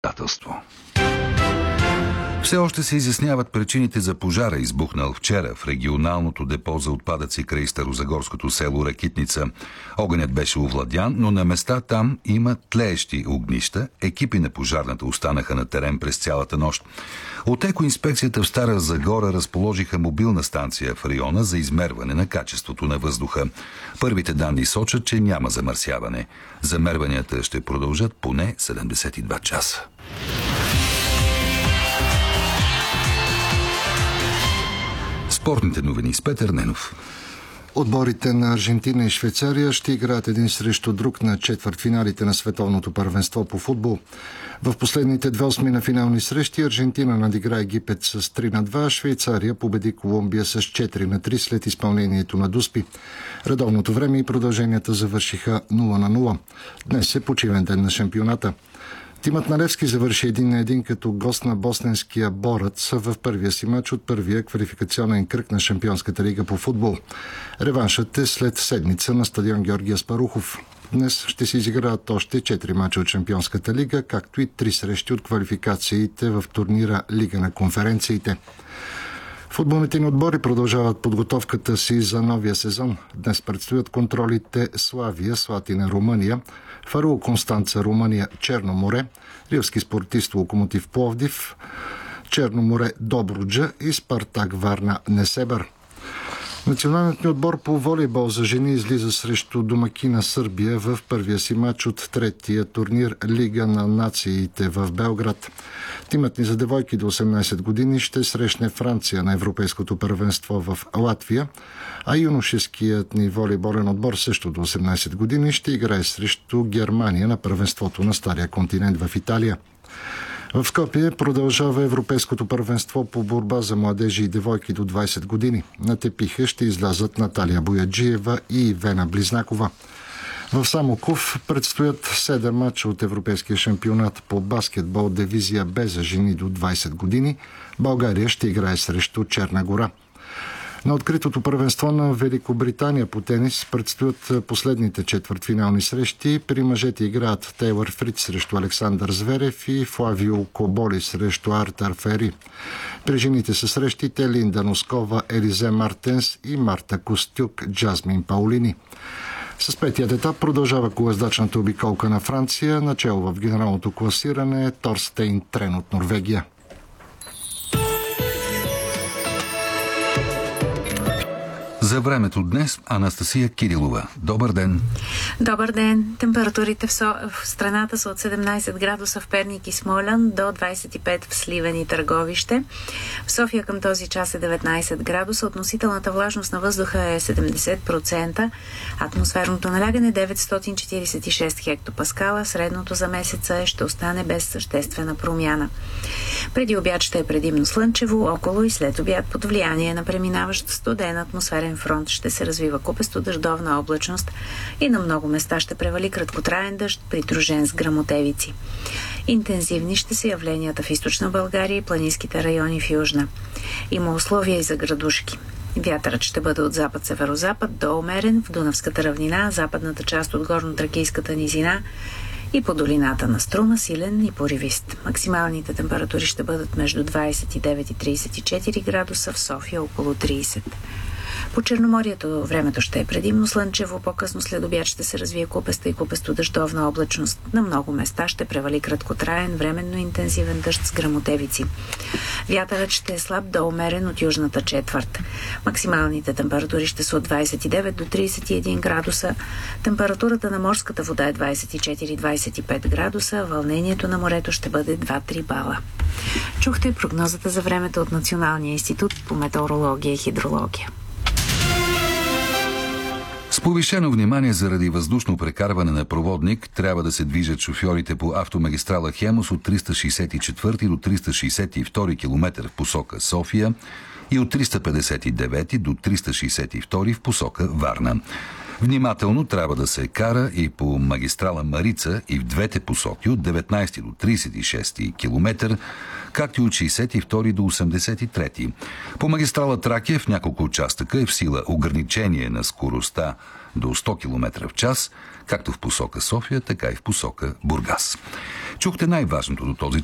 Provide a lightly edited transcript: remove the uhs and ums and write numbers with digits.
председателство. Все още се изясняват причините за пожара, избухнал вчера в регионалното депо за отпадъци край старозагорското село Ракитница. Огънят беше овладян, но на места там има тлеещи огнища. Екипи на пожарната останаха на терен през цялата нощ. От екоинспекцията в Стара Загора разположиха мобилна станция в района за измерване на качеството на въздуха. Първите данни сочат, че няма замърсяване. Замерванията ще продължат поне 72 часа. Спортните новини с Петър Ненов. Отборите на Аржентина и Швейцария ще играят един срещу друг на четвъртфиналите на световното първенство по футбол. В последните две осминафинални срещи Аржентина надигра Египет с 3-2, Швейцария победи Колумбия с 4-3 след изпълнението на дуспи. Редовното време и продълженията завършиха 0-0. Днес е почивен ден на шампионата. Тимът на Левски завърши 1-1 като гост на босненския Борец в първия си мач от първия квалификационен кръг на Шампионската лига по футбол. Реваншът е след седмица на стадион Георги Аспарухов. Днес ще се изиграят още 4 мача от Шампионската лига, както и 3 срещи от квалификациите в турнира Лига на конференциите. Футболните ни отбори продължават подготовката си за новия сезон. Днес предстоят контролите Славия, Слатина, Румъния, Фарул Констанца, Румъния, Черно море, Ривски Спортист, Локомотив Пловдив, Черно море, Добруджа и Спартак Варна, Несебър. Националният ни отбор по волейбол за жени излиза срещу домакина Сърбия в първия си матч от третия турнир Лига на нациите в Белград. Тимът ни за девойки до 18 години ще срещне Франция на Европейското първенство в Латвия, а юношеският ни волейболен отбор също до 18 години ще играе срещу Германия на първенството на Стария континент в Италия. В Скопие продължава Европейското първенство по борба за младежи и девойки до 20 години. На тепиха ще излязат Наталия Бояджиева и Ивена Близнакова. В Самоков предстоят 7 мача от Европейския шампионат по баскетбол дивизия Б за жени до 20 години. България ще играе срещу Черна гора. На откритото първенство на Великобритания по тенис предстоят последните четвъртфинални срещи. При мъжете играят Тейлър Фриц срещу Александър Зверев и Флавио Коболи срещу Артар Фери. При жените са срещите Линда Носкова, Елизе Мартенс и Марта Костюк, Джазмин Паулини. С петият етап продължава колездачната обиколка на Франция. Начало в генералното класиране Торстейн Трен от Норвегия. За времето днес Анастасия Кирилова. Добър ден! Добър ден! Температурите в страната са от 17 градуса в Перник и Смолян до 25 в Сливен и Търговище. В София към този час е 19 градуса. Относителната влажност на въздуха е 70%. Атмосферното налягане 946 хектопаскала. Средното за месеца ще остане без съществена промяна. Преди обяд ще е предимно слънчево, около и след обяд под влияние на преминаващ студен атмосферен фронт ще се развива купесто дъждовна облачност и на много места ще превали краткотраен дъжд, придружен с гръмотевици. Интензивни ще са явленията в източна България и планинските райони в южна. Има условия и за градушки. Вятърът ще бъде от запад-северозапад до умерен в Дунавската равнина, западната част от горно-тракийската низина и по долината на Струма силен и поривист. Максималните температури ще бъдат между 29 и 34 градуса, в София около 30. По Черноморието времето ще е предимно слънчево, по-късно след обяд ще се развие купеста и купесто-дъждовна облачност. На много места ще превали краткотраен, временно интензивен дъжд с гръмотевици. Вятърът ще е слаб до умерен от южната четвърт. Максималните температури ще са от 29 до 31 градуса. Температурата на морската вода е 24-25 градуса, вълнението на морето ще бъде 2-3 бала. Чухте прогнозата за времето от Националния институт по метеорология и хидрология. С повишено внимание заради въздушно прекарване на проводник трябва да се движат шофьорите по автомагистрала Хемус от 364 до 362 км в посока София и от 359 до 362 в посока Варна. Внимателно трябва да се кара и по магистрала Марица и в двете посоки от 19 до 36 км, както и от 62 до 83. По магистрала Тракия в няколко участъка е в сила ограничение на скоростта до 100 км в час, както в посока София, така и в посока Бургас. Чухте най-важното до този